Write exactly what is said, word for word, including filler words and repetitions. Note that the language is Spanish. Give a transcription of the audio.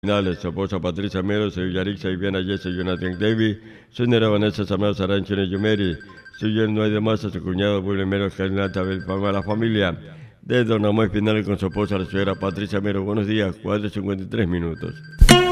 Finales, su esposa Patricia Mero, su Yarixa Viviana Jesse Jonathan Davis, su nera Vanessa Samara Sarancho Yumeri, su yerno de Masa, su cuñado William Mero, Carnata, a la familia de Don Amor Espinal con su esposa la señora Patricia Mero. Buenos días, cuatro cincuenta y tres minutos.